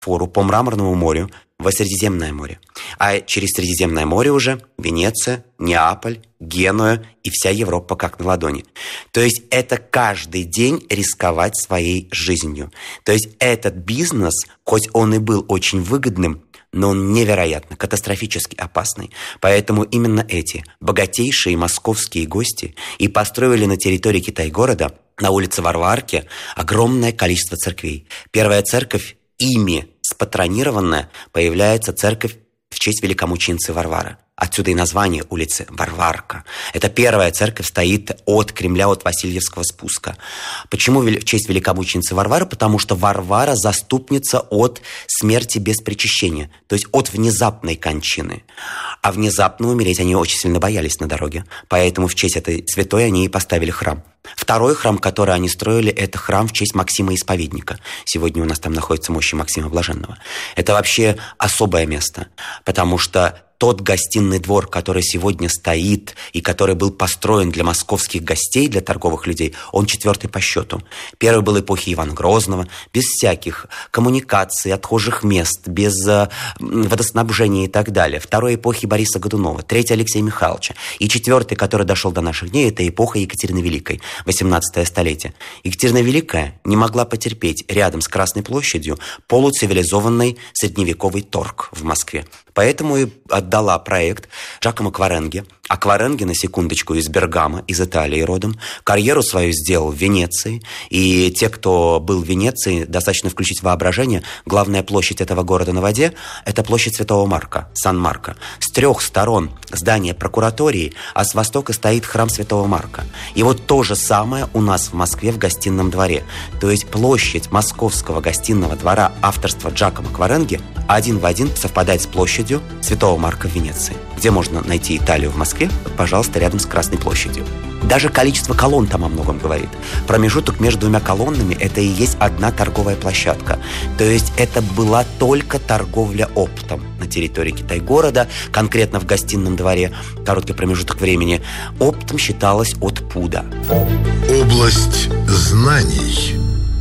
Босфору по Мраморному морю в Средиземное море. А через Средиземное море уже Венеция, Неаполь, Генуя и вся Европа как на ладони. То есть это каждый день рисковать своей жизнью. То есть этот бизнес, хоть он и был очень выгодным, но он невероятно, катастрофически опасный. Поэтому именно эти богатейшие московские гости и построили на территории Китай-города, на улице Варварки, огромное количество церквей. Первая церковь, ими спатронированная, появляется церковь в честь великомученицы Варвары. Отсюда и название улицы Варварка. Это первая церковь, стоит от Кремля, от Васильевского спуска. Почему в честь великомученицы Варвары? Потому что Варвара заступница от смерти без причащения, то есть от внезапной кончины. А внезапно умереть они очень сильно боялись на дороге. Поэтому в честь этой святой они и поставили храм. Второй храм, который они строили, это храм в честь Максима Исповедника. Сегодня у нас там находится мощи Максима Блаженного. Это вообще особое место, потому что тот гостиный двор, который сегодня стоит и который был построен для московских гостей, для торговых людей, он 4-й по счету. Первый был эпохи Ивана Грозного, без всяких коммуникаций, отхожих мест, без водоснабжения и так далее. Второй эпохи Бориса Годунова, 3-й Алексея Михайловича. И 4-й, который дошел до наших дней, это эпоха Екатерины Великой, 18 столетие. Екатерина Великая не могла потерпеть рядом с Красной площадью полуцивилизованный средневековый торг в Москве. Поэтому и отдала проект Джакомо Кваренге. А Кваренге, на секундочку, из Бергама, из Италии родом. Карьеру свою сделал в Венеции. И те, кто был в Венеции, достаточно включить воображение. Главная площадь этого города на воде – это площадь Святого Марка, Сан-Марко. С 3 сторон здание прокуратории, а с востока стоит храм Святого Марка. И вот то же самое у нас в Москве в гостином дворе. То есть площадь московского гостиного двора авторства Джакомо Кваренге один в один совпадает с площадью Святого Марка в Венеции. Где можно найти Италию в Москве? Вот, пожалуйста, рядом с Красной площадью. Даже количество колонн там о многом говорит. Промежуток между 2 колоннами – это и есть одна торговая площадка. То есть это была только торговля оптом на территории Китай-города, конкретно в гостином дворе, короткий промежуток времени. Оптом считалось от пуда. Область знаний.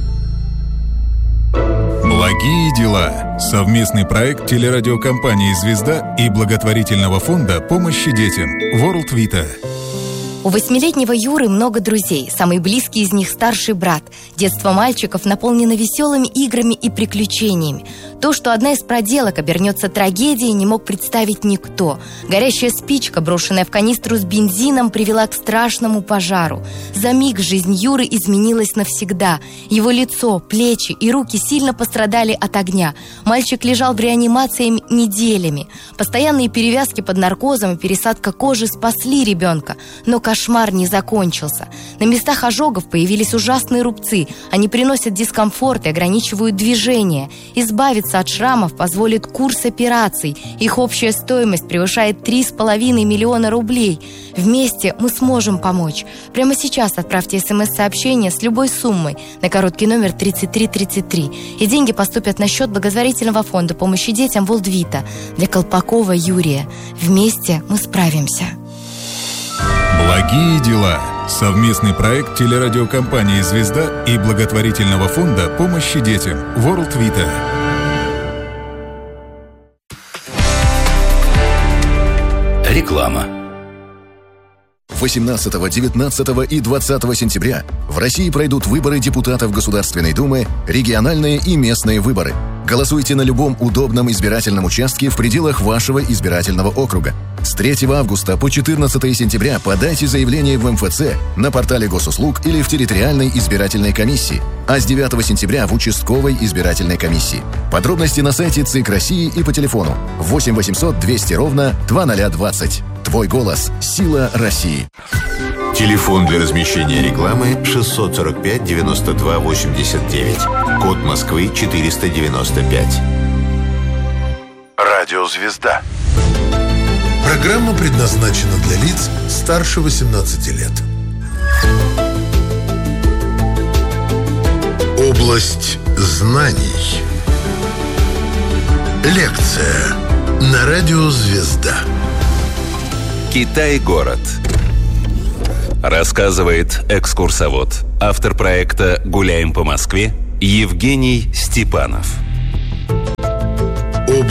Благие дела. Совместный проект телерадиокомпании «Звезда» и благотворительного фонда помощи детям World Vita. У 8-летнего Юры много друзей. Самый близкий из них – старший брат. Детство мальчиков наполнено веселыми играми и приключениями. То, что одна из проделок обернется трагедией, не мог представить никто. Горящая спичка, брошенная в канистру с бензином, привела к страшному пожару. За миг жизнь Юры изменилась навсегда. Его лицо, плечи и руки сильно пострадали от огня. Мальчик лежал в реанимации неделями. Постоянные перевязки под наркозом и пересадка кожи спасли ребенка. Но кошмар не закончился. На местах ожогов появились ужасные рубцы. Они приносят дискомфорт и ограничивают движение. Избавиться от шрамов позволит курс операций. Их общая стоимость превышает 3,5 миллиона рублей. Вместе мы сможем помочь. Прямо сейчас отправьте СМС-сообщение с любой суммой на короткий номер 3333. И деньги поступят на счет благотворительного фонда помощи детям World Vita для Колпакова Юрия. Вместе мы справимся. Благие дела. Совместный проект телерадиокомпании «Звезда» и благотворительного фонда помощи детям World Vita. Реклама. 18, 19 и 20 сентября в России пройдут выборы депутатов Государственной Думы, региональные и местные выборы. Голосуйте на любом удобном избирательном участке в пределах вашего избирательного округа. С 3 августа по 14 сентября подайте заявление в МФЦ, на портале госуслуг или в территориальной избирательной комиссии, а с 9 сентября в участковой избирательной комиссии. Подробности на сайте ЦИК России и по телефону 8 800 200 ровно 2020. Твой голос – сила России. Телефон для размещения рекламы 645 92 89. Код Москвы 495. Радио «Звезда». Программа предназначена для лиц старше 18 лет. Область знаний. Лекция на радио «Звезда». Китай-город. Рассказывает экскурсовод, автор проекта «Гуляем по Москве» Евгений Степанов.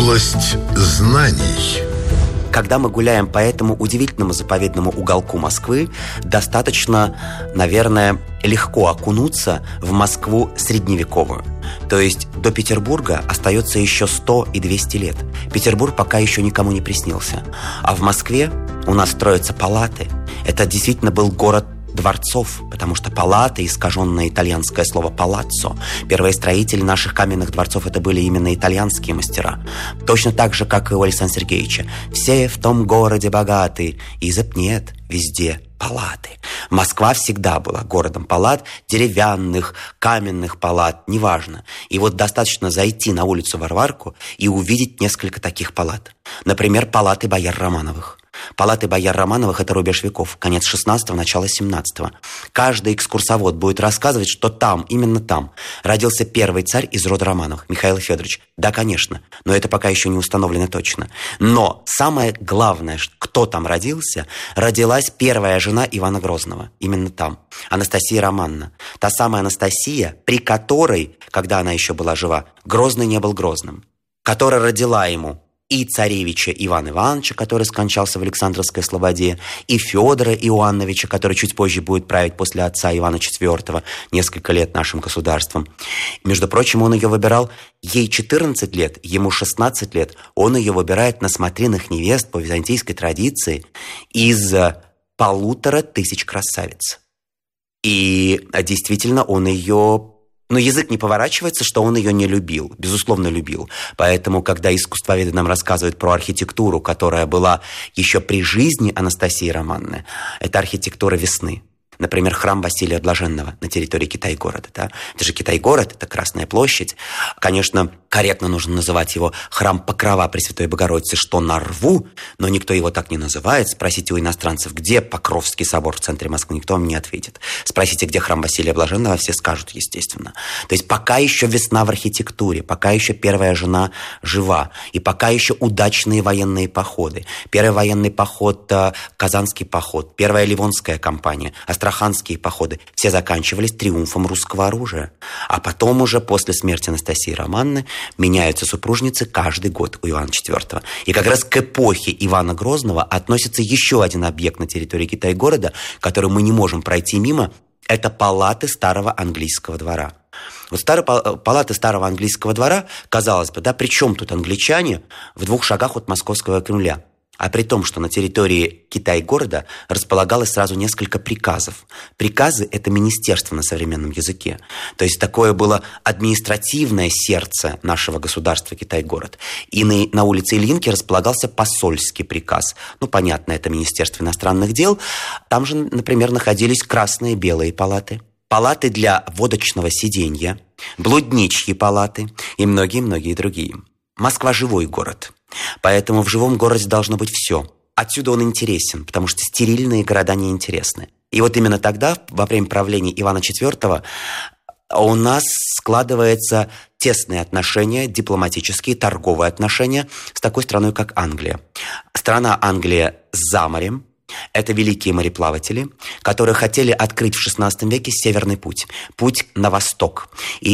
Область знаний. Когда мы гуляем по этому удивительному заповедному уголку Москвы, достаточно, наверное, легко окунуться в Москву средневековую. То есть до Петербурга остается еще 100 и 200 лет. Петербург пока еще никому не приснился. А в Москве у нас строятся палаты. Это действительно был город дворцов, потому что палаты, искаженное итальянское слово «палаццо», первые строители наших каменных дворцов это были именно итальянские мастера. Точно так же, как и у Александра Сергеевича. Все в том городе богаты, изоб нет, везде палаты. Москва всегда была городом палат, деревянных, каменных палат, неважно. И вот достаточно зайти на улицу Варварку и увидеть несколько таких палат. Например, палаты бояр Романовых. Палаты бояр Романовых – это рубеж веков, конец 16-го, начало 17-го. Каждый экскурсовод будет рассказывать, что там, именно там, родился первый царь из рода Романовых, Михаил Федорович. Да, конечно, но это пока еще не установлено точно. Но самое главное, кто там родился, родилась первая жена Ивана Грозного. Именно там. Анастасия Романовна. Та самая Анастасия, при которой, когда она еще была жива, Грозный не был Грозным. Которая родила ему и царевича Ивана Ивановича, который скончался в Александровской слободе, и Федора Иоанновича, который чуть позже будет править после отца Ивана IV несколько лет нашим государством. Между прочим, он ее выбирал, ей 14 лет, ему 16 лет, он ее выбирает на смотринах невест по византийской традиции из 1500 красавиц. И действительно, он ее... Но язык не поворачивается, что он ее не любил. Безусловно, любил. Поэтому, когда искусствоведы нам рассказывают про архитектуру, которая была еще при жизни Анастасии Романовны, это архитектура весны. Например, храм Василия Блаженного на территории Китай-города. Да? Это же Китай-город, это Красная площадь. Конечно, корректно нужно называть его храм Покрова Пресвятой Богородицы, что на рву, но никто его так не называет. Спросите у иностранцев, где Покровский собор в центре Москвы, никто вам не ответит. Спросите, где храм Василия Блаженного, все скажут, естественно. То есть пока еще весна в архитектуре, пока еще первая жена жива, и пока еще удачные военные походы. Первый военный поход, Казанский поход, первая Ливонская кампания, астраханские походы, все заканчивались триумфом русского оружия. А потом уже после смерти Анастасии Романовны меняются супружницы каждый год у Ивана IV. И как раз к эпохе Ивана Грозного относится еще один объект на территории Китай-города, который мы не можем пройти мимо. Это палаты старого английского двора. Вот палаты старого английского двора, казалось бы, да, при чем тут англичане в 2 шагах от Московского Кремля? А при том, что на территории Китай-города располагалось сразу несколько приказов. Приказы – это министерство на современном языке. То есть такое было административное сердце нашего государства Китай-город. И на улице Ильинки располагался посольский приказ. Ну, понятно, это Министерство иностранных дел. Там же, например, находились красные и белые палаты. Палаты для водочного сиденья, блудничьи палаты и многие-многие другие. Москва – живой город. Поэтому в живом городе должно быть все. Отсюда он интересен, потому что стерильные города неинтересны. И вот именно тогда, во время правления Ивана IV, у нас складываются тесные отношения, дипломатические, торговые отношения с такой страной, как Англия. Страна Англия за морем. Это великие мореплаватели, которые хотели открыть в XVI веке Северный путь. Путь на восток. И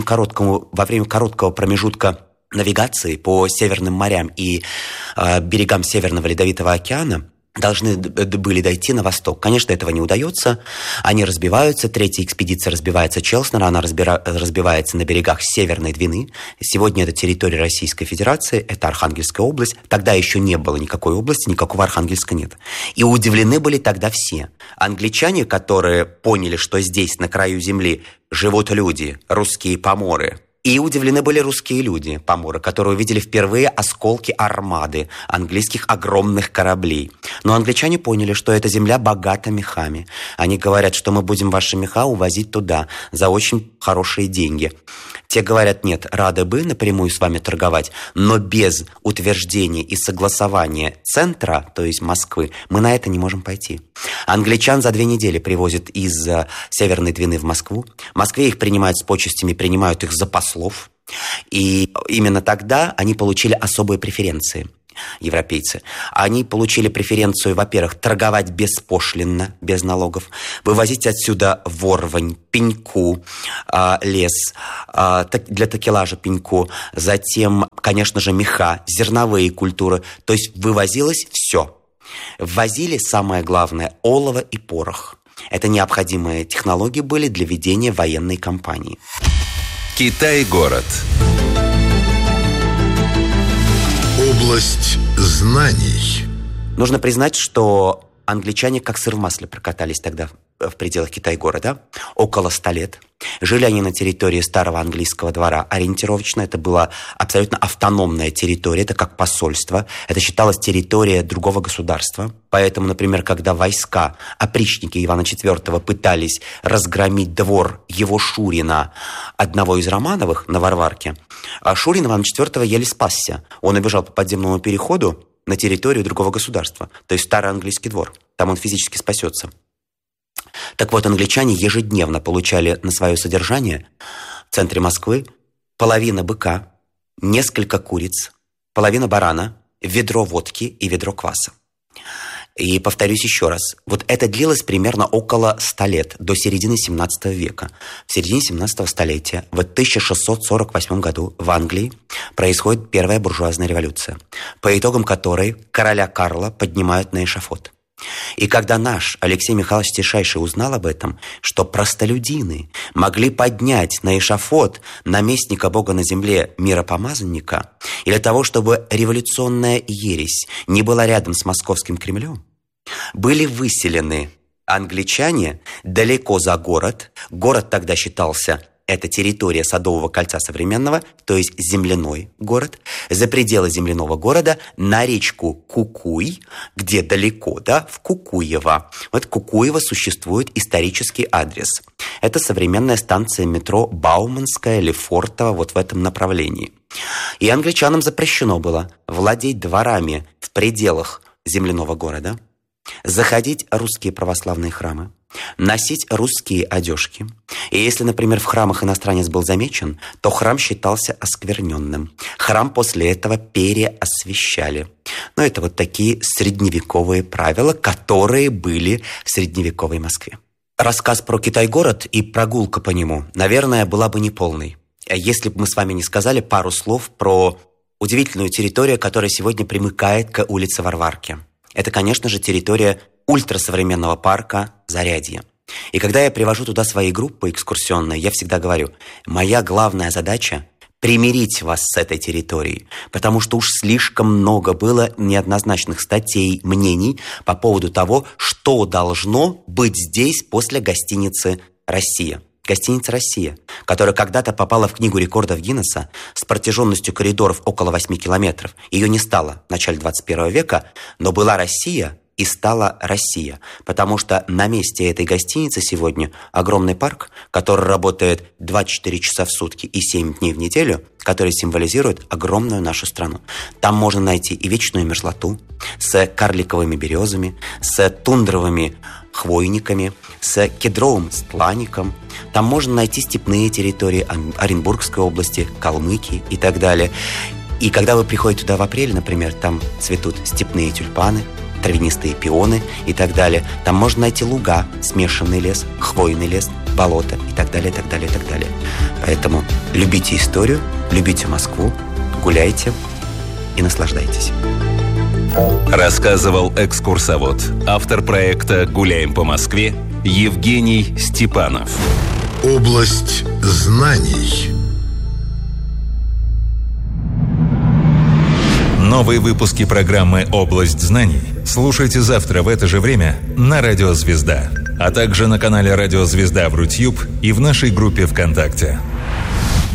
во время короткого промежутка навигации по Северным морям и берегам Северного Ледовитого океана должны были дойти на восток. Конечно, этого не удается. Они разбиваются. Третья экспедиция разбивается Челснер. Она разбивается на берегах Северной Двины. Сегодня это территория Российской Федерации. Это Архангельская область. Тогда еще не было никакой области, никакого Архангельска нет. И удивлены были тогда все. Англичане, которые поняли, что здесь, на краю земли, живут люди, русские поморы. И удивлены были русские люди, поморы, которые увидели впервые осколки армады английских огромных кораблей. Но англичане поняли, что эта земля богата мехами. Они говорят, что мы будем ваши меха увозить туда за очень хорошие деньги. Те говорят, нет, рады бы напрямую с вами торговать, но без утверждения и согласования центра, то есть Москвы, мы на это не можем пойти. Англичан за 2 недели привозят из Северной Двины в Москву. В Москве их принимают с почестями, принимают их за послов. И именно тогда они получили особые преференции. европейцы. Они получили преференцию, во-первых, торговать беспошлинно, без налогов, вывозить отсюда ворвань, пеньку, лес, для такелажа пеньку, затем, конечно же, меха, зерновые культуры. То есть вывозилось все. Ввозили, самое главное, олово и порох. Это необходимые технологии были для ведения военной кампании. Китай-город. Область знаний. Нужно признать, что англичане как сыр в масле прокатались тогда в пределах Китай-города. Около 100 лет. Жили они на территории старого английского двора ориентировочно. Это была абсолютно автономная территория. Это как посольство. Это считалось территория другого государства. Поэтому, например, когда войска, опричники Ивана IV пытались разгромить двор его Шурина, одного из Романовых на Варварке, а Шурин Ивана IV еле спасся. Он убежал по подземному переходу на территорию другого государства. То есть старый английский двор. Там он физически спасется. Так вот, англичане ежедневно получали на свое содержание в центре Москвы половина быка, несколько куриц, половина барана, ведро водки и ведро кваса. И повторюсь еще раз, вот это длилось примерно около 100 лет, до середины 17 века. В середине 17 столетия, в 1648 году в Англии происходит первая буржуазная революция, по итогам которой короля Карла поднимают на эшафот. И когда наш Алексей Михайлович Тишайший узнал об этом, что простолюдины могли поднять на эшафот наместника Бога на земле миропомазанника, и для того, чтобы революционная ересь не была рядом с московским Кремлем, были выселены англичане далеко за город. Город тогда считался... Это территория Садового кольца современного, то есть земляной город, за пределы земляного города на речку Кукуй, где далеко, да, в Кукуево. Вот Кукуево существует исторический адрес. Это современная станция метро Бауманская, Лефортово, вот в этом направлении. И англичанам запрещено было владеть дворами в пределах земляного города, заходить в русские православные храмы, носить русские одежки. И если, например, в храмах иностранец был замечен, то храм считался оскверненным. Храм после этого переосвящали. Но это вот такие средневековые правила, которые были в средневековой Москве. Рассказ про Китай-город и прогулка по нему, наверное, была бы неполной, если бы мы с вами не сказали пару слов про удивительную территорию, которая сегодня примыкает к улице Варварки. Это, конечно же, территория ультрасовременного парка Зарядье. И когда я привожу туда свои группы экскурсионные, я всегда говорю, моя главная задача – примирить вас с этой территорией, потому что уж слишком много было неоднозначных статей, мнений по поводу того, что должно быть здесь после гостиницы «Россия». Гостиница «Россия», которая когда-то попала в книгу рекордов Гиннесса с протяженностью коридоров около 8 километров. Ее не стало в начале 21 века, но была Россия и стала Россия. Потому что на месте этой гостиницы сегодня огромный парк, который работает 24 часа в сутки и 7 дней в неделю, который символизирует огромную нашу страну. Там можно найти и вечную мерзлоту с карликовыми березами, с тундровыми хвойниками, с кедровым стланником. Там можно найти степные территории Оренбургской области, Калмыкии и так далее. И когда вы приходите туда в апреле, например, там цветут степные тюльпаны, травянистые пионы и так далее. Там можно найти луга, смешанный лес, хвойный лес, болото и так далее, и так далее, и так далее. Поэтому любите историю, любите Москву, гуляйте и наслаждайтесь. Рассказывал экскурсовод, автор проекта «Гуляем по Москве» Евгений Степанов. Область знаний. Новые выпуски программы «Область знаний» слушайте завтра в это же время на Радио Звезда, а также на канале Радио Звезда в Рутьюб и в нашей группе ВКонтакте.